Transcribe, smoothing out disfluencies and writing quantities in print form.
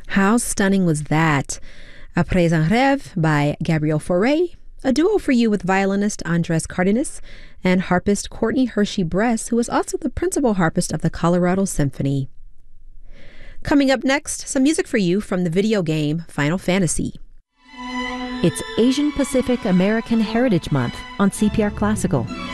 How stunning was that? Après un rêve by Gabriel Fauré, a duo for you with violinist Andres Cardenas and harpist Courtney Hershey-Bress, who is also the principal harpist of the Colorado Symphony. Coming up next, some music for you from the video game Final Fantasy. It's Asian Pacific American Heritage Month on CPR Classical.